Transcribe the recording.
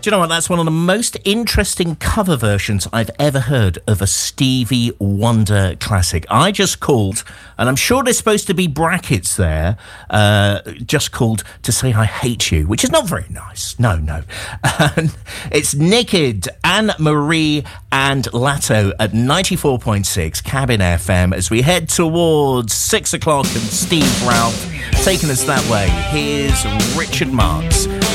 Do you know what? That's one of the most interesting cover versions I've ever heard of a Stevie Wonder classic. I just called, and I'm sure there's supposed to be brackets there, just called to say I hate you, which is not very nice. No. It's Naked, Anne-Marie and Latto at 94.6 Cabin FM as we head towards 6 o'clock and Steve Ralph taking us that way. Here's Richard Marx.